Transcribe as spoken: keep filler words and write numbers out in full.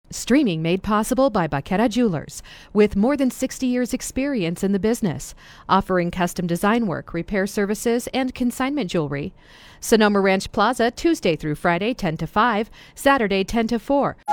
Streaming made possible by Baqueta Jewelers, with more than sixty years experience in the business, offering custom design work, repair services, and consignment jewelry. Sonoma Ranch Plaza, Tuesday through Friday, ten to five, Saturday, ten to four,